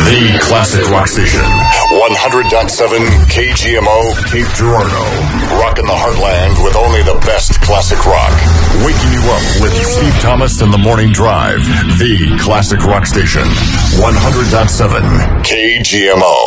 The classic rock station. 100.7 KGMO, Cape Girardeau. Rocking the heartland with only the best classic rock. Waking you up with Steve Thomas and the Morning Drive. The classic rock station. 100.7 KGMO.